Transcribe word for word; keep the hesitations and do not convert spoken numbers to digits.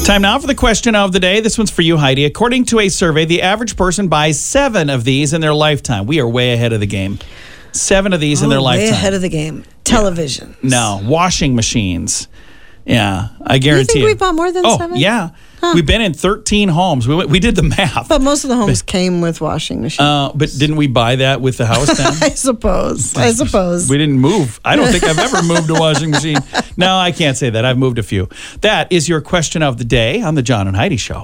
Time now for the question of the day. This one's for you, Heidi. According to a survey, the average person buys seven of these in their lifetime. We are way ahead of the game. Seven of these oh, in their way lifetime. Way ahead of the game. Television. Yeah. No, washing machines. Yeah, I guarantee you. think you. we bought more than oh, seven? yeah. Huh. We've been in thirteen homes. We we did the math. But most of the homes came with washing machines. Uh, but didn't we buy that with the house then? I suppose. I suppose. We didn't move. I don't think I've ever moved a washing machine. No, I can't say that. I've moved a few. That is your question of the day on the John and Heidi Show.